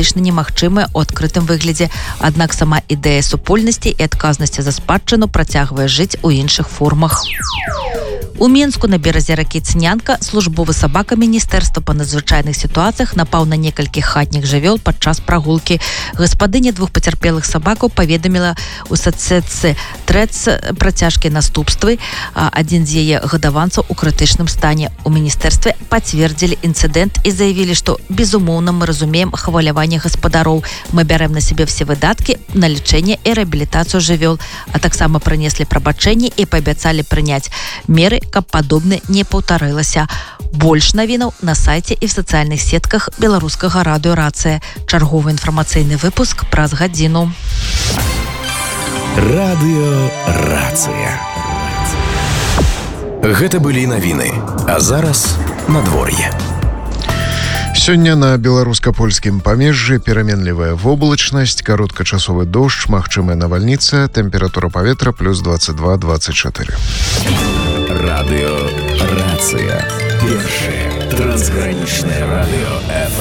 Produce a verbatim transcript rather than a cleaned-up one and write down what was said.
практычна немагчымая ў адкрытым выглядзе. Аднак сама ідэя супольнасці і адказнасці за спадчыну працягвае жыць у іншых формах. У Мінску на беразе ракі Цнянка службовы сабака Міністэрства па надзвычайных сітуацыях напаў на некалькіх хатніх жывёл падчас прагулкі. Гаспадыня двух пацярпелых сабакаў паведаміла ў сацсетцы Трэц пра цяжкія наступствы. Адзін з яе гадаванцаў у крытычным стане. У міністэрстве пацвердзілі інцыдэнт і заявілі, што безумоўна мы разумеем хваляванне гаспадароў. Мы бярем на сябе все выдаткі на лячэнне і рэабілітацыю жывёл, а таксама прынеслі прабачэнне і паабяцалі прыняць меры, каб падобны не паўтарылася. Больш навінаў на сайце і в сацыяльных сетках беларускага радыё «Рацыя». Чарговы інфармацыйны выпуск праз гадзіну. Радыё «Рацыя». Гэта былі навіны, а зараз надвор'е. Сёння на беларуска-польскім памежжы пераменлівая воблачнасць, кароткачасовы дождж, магчымая навальніца, тэмпература паветра плюс двадцать два - двадцать четыре. Радыё «Рацыя». Першае трансгранічнае радыё эф эм.